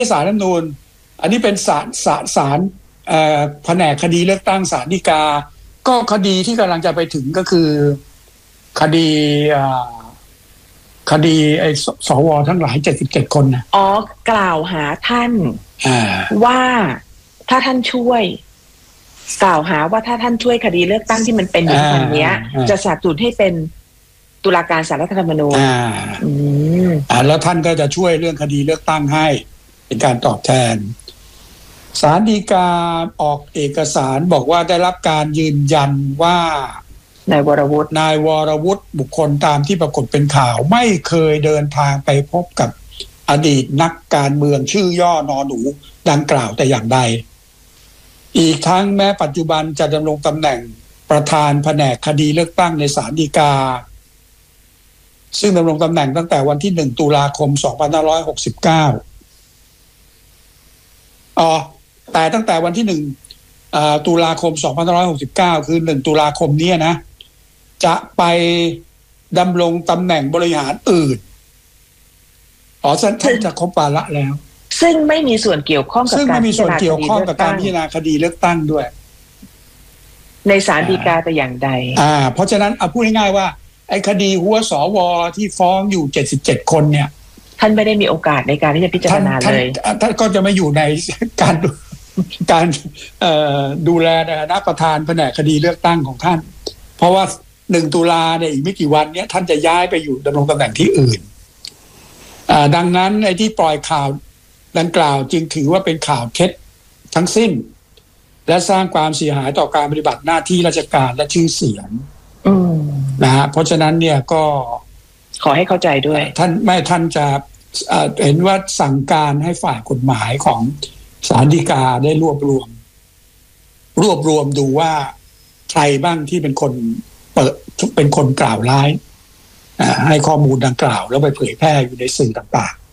ศาลรัฐธรรมนูญอันนี้เป็นศาลแผนกคดีเลือกตั้งศาลฎีกาก็คดีที่กำลังจะไปถึงก็คือคดีไอ้สวทั้งหลาย77คนนะกล่าวหาท่านว่าถ้าท่านช่วยกล่าวหาว่าถ้าท่านช่วยคดีเลือกตั้งที่มันเป็นอยู่ตอนนี้จะสนับสนุนให้เป็นตุลาการศาลรัฐธรรมนูญแล้วท่านก็จะช่วยเรื่องคดีเลือกตั้งให้เป็นการตอบแทนศาลฎีกาออกเอกสารบอกว่าได้รับการยืนยันว่านายวรวุฒิบุคคลตามที่ปรากฏเป็นข่าวไม่เคยเดินทางไปพบกับอดีตนักการเมืองชื่อย่อนอหนูดังกล่าวแต่อย่างใดอีกทั้งแม้ปัจจุบันจะดำรงตำแหน่งประธานแผนกคดีเลือกตั้งในศาลฎีกาซึ่งดำรงตำแหน่งตั้งแต่วันที่1ตุลาคม2569แต่ตั้งแต่วันที่1ตุลาคม2569คือ1ตุลาคมนี้นะจะไปดำรงตำแหน่งบริหารอื่นท่านจะครบวาระแล้วซึ่งไม่มีส่วนเกี่ยวข้องกับการพิจารณาคดีเลือกตั้งด้วยในศาลฎีกาแต่อย่างใดเพราะฉะนั้นพูดง่ายๆว่าไอ้คดีหัวสวที่ฟ้องอยู่77คนเนี่ยท่านไม่ได้มีโอกาสในการที่จะพิจารณาเลยท่านก็จะไม่อยู่ในการดูแลในฐานะประธานแผนกคดีเลือกตั้งของท่านเพราะว่า1ตุลาเนี่ยอีกไม่กี่วันเนี้ยท่านจะย้ายไปอยู่ดำรงตำแหน่งที่อื่นดังนั้นไอ้ที่ปล่อยข่าวดังกล่าวจึงถือว่าเป็นข่าวเท็จทั้งสิ้นและสร้างความเสียหายต่อการปฏิบัติหน้าที่ราชการและชื่อเสียงนะฮะเพราะฉะนั้นเนี่ยก็ขอให้เข้าใจด้วยท่านจะเห็นว่าสั่งการให้ฝ่ายกฎหมายของศาลฎีกาได้รวบรวมดูว่าใครบ้างที่เป็นคนกล่าวร้ายให้ข้อมูลดังกล่าวแล้วไปเผยแพร่อยู่ในสื่อต่าง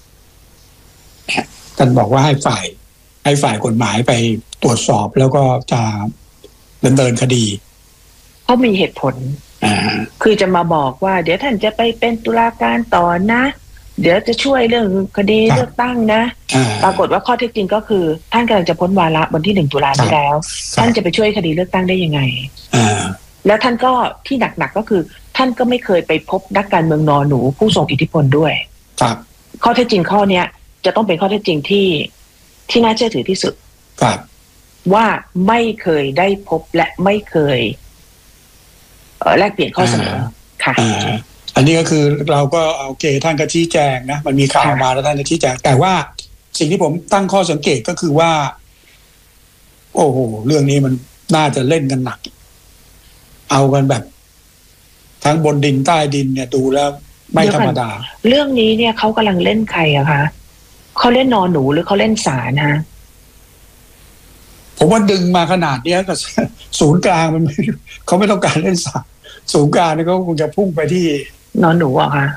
ๆท่านบอกว่าให้ฝ่ายกฎหมายไปตรวจสอบแล้วก็จะดำเนินคดีเขามีเหตุผลคือจะมาบอกว่าเดี๋ยวท่านจะไปเป็นตุลาการต่อนะเดี๋ยวจะช่วยเรื่องคดีเลือกตั้งนะปรากฏว่าข้อเท็จจริงก็คือท่านกำลังจะพ้นวาระวันที่1ตุลานี้แล้วท่านจะไปช่วยคดีเลือกตั้งได้ยังไงแล้วท่านก็ที่หนักๆก็คือท่านก็ไม่เคยไปพบนักการเมืองนอหนูผู้ทรงอิทธิพลด้วยข้อเท็จจริงข้อนี้จะต้องเป็นข้อเท็จจริงที่น่าเชื่อถือที่สุดว่าไม่เคยได้พบและไม่เคยแลกเปลี่ยนข้อเสนอค่ะอันนี้ก็คือเราก็โอเคท่านก็ชี้แจงนะมันมีข่าวมาแล้วท่านจะชี้แจงแต่ว่าสิ่งที่ผมตั้งข้อสังเกตก็คือว่าโอ้โหเรื่องนี้มันน่าจะเล่นกันหนักเอากันแบบทั้งบนดินใต้ดินเนี่ยดูแล้วไม่ธรรมดาเรื่องนี้เนี่ยเขากำลังเล่นใครอะคะเขาเล่นนอหนูหรือเขาเล่นศาลฮะผมว่าดึงมาขนาดนี้ก็ศูนย์กลางมันเขาไม่ต้องการเล่นศาลศูนย์กลางนี่ก็คงจะพุ่งไปที่นอนหนูอะค่ะ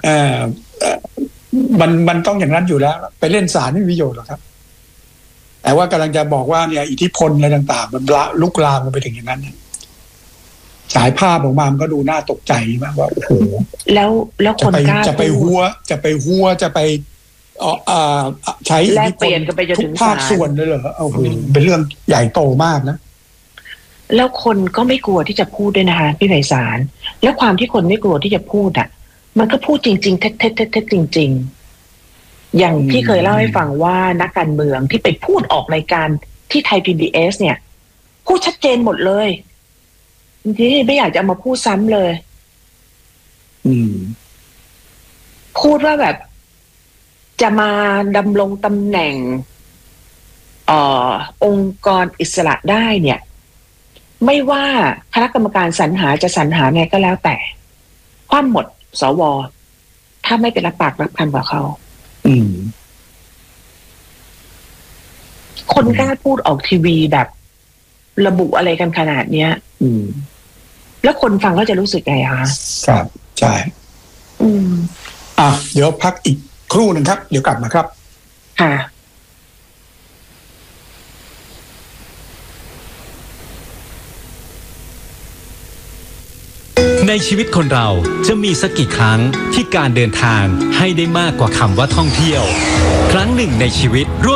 มันต้องอย่างนั้นอยู่แล้วไปเล่นศาลไม่มีประโยชน์หรอกครับแต่ว่ากำลังจะบอกว่าเนี่ยอิทธิพลอะไรต่างๆมันลุกลามกันไปถึงอย่างนั้นฉายภาพออกมามันก็ดูน่าตกใจมากว่าโอ้โหแล้วคนกล้าจะไปหัวจะไปใช้อิทธิพลทุกภาคส่วนเลยเหรอโอ้โหเป็นเรื่องใหญ่โตมากนะแล้วคนก็ไม่กลัวที่จะพูดด้วยนะคะพี่ไพศาลแล้วความที่คนไม่กลัวที่จะพูดอ่ะมันก็พูดจริงๆเท็จจริงๆอย่างที่เคยเล่าให้ฟังว่านักการเมืองที่ไปพูดออกรายการที่ไทย PBS เนี่ยพูดชัดเจนหมดเลยที่ไม่อยากจะเอามาพูดซ้ำเลยพูดว่าแบบจะมาดำรงตำแหน่งองค์กรอิสระได้เนี่ยไม่ว่าคณะกรรมการสรรหาจะสรรหาไงก็แล้วแต่คว่ำหมดสวถ้าไม่เป็นรับปากรับคำกับเขาคนกล้าพูดออกทีวีแบบระบุอะไรกันขนาดเนี้ยแล้วคนฟังก็จะรู้สึกไงคะครับใช่เดี๋ยวพักอีกครู่หนึ่งครับเดี๋ยวกลับมาครับค่ะในชีวิตคนเราจะมีสักกี่ครั้งที่การเดินทางให้ได้มากกว่าคำว่าท่องเที่ยวครั้งหนึ่งในชีวิตร่วม